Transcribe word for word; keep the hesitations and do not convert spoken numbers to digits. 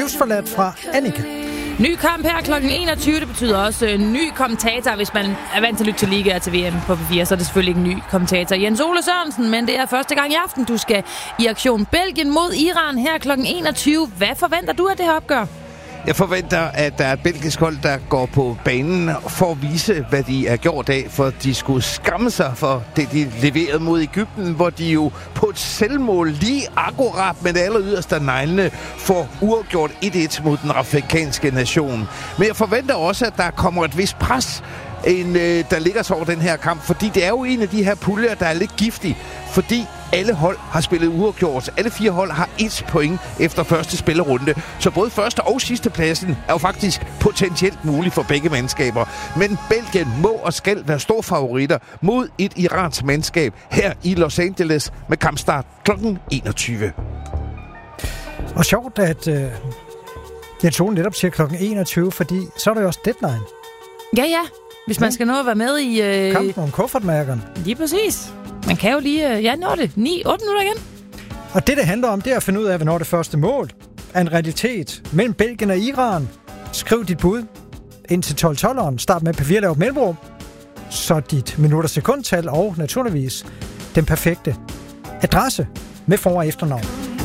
livsforladt fra Annika. Ny kamp her klokken enogtyve. Det betyder også øh, ny kommentator. Hvis man er vant til at lytte til Liga til V M på P fire, så er det selvfølgelig ikke en ny kommentator. Jens Ole Sørensen, men det er første gang i aften, du skal i aktion. Belgien mod Iran her klokken enogtyve. Hvad forventer du af det her opgør? Jeg forventer, at der er et belgisk hold, der går på banen for at vise, hvad de er gjort af, for de skulle skamme sig for det, de leverede mod Egypten, hvor de jo på et selvmål lige akkurat med det aller yderste af neglene får uafgjort et et mod den afrikanske nation. Men jeg forventer også, at der kommer et vist pres, en, øh, der ligger så over den her kamp, fordi det er jo en af de her puljer, der er lidt giftig, fordi alle hold har spillet uafgjort. Alle fire hold har et point efter første spillerunde. Så både første og sidste pladsen er jo faktisk potentielt mulig for begge mandskaber. Men Belgien må og skal være store favoritter mod et iransk mandskab her i Los Angeles med kampstart klokken enogtyve. Og sjovt, at øh, Jens Ole netop siger klokken enogtyve, fordi så er der jo også deadline. Ja, ja. Hvis man skal nå at være med i... Øh... kampen om kuffertmærkerne. Lige præcis. Man kan jo lige... Øh, ja, nå det. ni otte minutter igen. Og det, det handler om, det er at finde ud af, hvornår det første mål er en realitet mellem Belgien og Iran. Skriv dit bud ind til tolv tolveren. Start med P fire, lav mellemrum. Så dit minutter sekundtal og naturligvis den perfekte adresse med for- og efternavn.